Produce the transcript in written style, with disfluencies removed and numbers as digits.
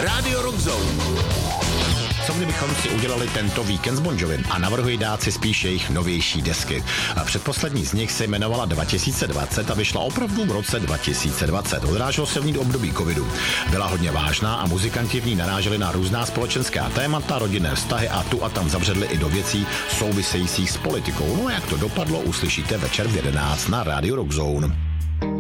Radio Rock Zone. Co kdybychom si udělali tento víkend s Bon Jovim a navrhuji dát si spíš jejich novější desky. A předposlední z nich se jmenovala 2020 a vyšla opravdu v roce 2020. Odráželo se v ní období covidu. Byla hodně vážná a muzikanti v ní naráželi na různá společenská témata, rodinné vztahy a tu a tam zabředli i do věcí souvisejících s politikou. No a jak to dopadlo, uslyšíte večer v 11 na Radio Rock Zone.